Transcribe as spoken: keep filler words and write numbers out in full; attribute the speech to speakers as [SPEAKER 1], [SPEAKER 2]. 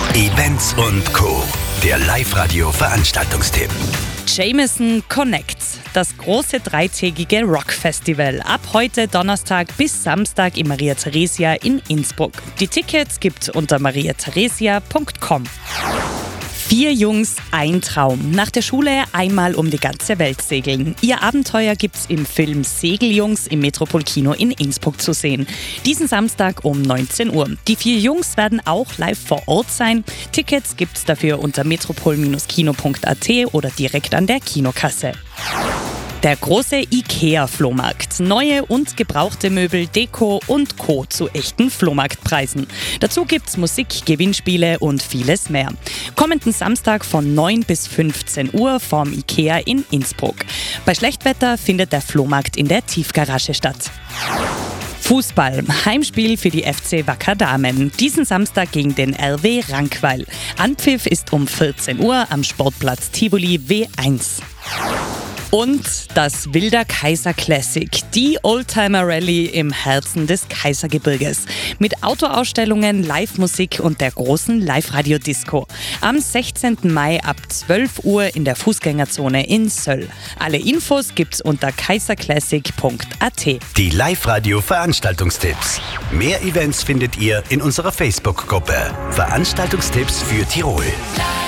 [SPEAKER 1] Events und Co. Der Live-Radio-Veranstaltungstipp.
[SPEAKER 2] Jameson Connects, das große dreitägige Rock-Festival. Ab heute Donnerstag bis Samstag im Maria Theresia in Innsbruck. Die Tickets gibt's unter maria theresia punkt com. Vier Jungs, ein Traum. Nach der Schule einmal um die ganze Welt segeln. Ihr Abenteuer gibt's im Film Segeljungs im Metropol-Kino in Innsbruck zu sehen. Diesen Samstag um neunzehn Uhr. Die vier Jungs werden auch live vor Ort sein. Tickets gibt's dafür unter metropol kino punkt a t oder direkt an der Kinokasse. Der große IKEA-Flohmarkt. Neue und gebrauchte Möbel, Deko und Co. zu echten Flohmarktpreisen. Dazu gibt's Musik, Gewinnspiele und vieles mehr. Kommenden Samstag von neun bis fünfzehn Uhr vorm IKEA in Innsbruck. Bei Schlechtwetter findet der Flohmarkt in der Tiefgarage statt. Fußball. Heimspiel für die F C Wacker Damen. Diesen Samstag gegen den R W Rankweil. Anpfiff ist um vierzehn Uhr am Sportplatz Tivoli W eins. Und das Wilder Kaiser Classic, die Oldtimer-Rallye im Herzen des Kaisergebirges. Mit Autoausstellungen, Live-Musik und der großen Live-Radio-Disco. Am sechzehnten Mai ab zwölf Uhr in der Fußgängerzone in Söll. Alle Infos gibt's unter kaiserclassic punkt a t.
[SPEAKER 1] Die Live-Radio-Veranstaltungstipps. Mehr Events findet ihr in unserer Facebook-Gruppe. Veranstaltungstipps für Tirol.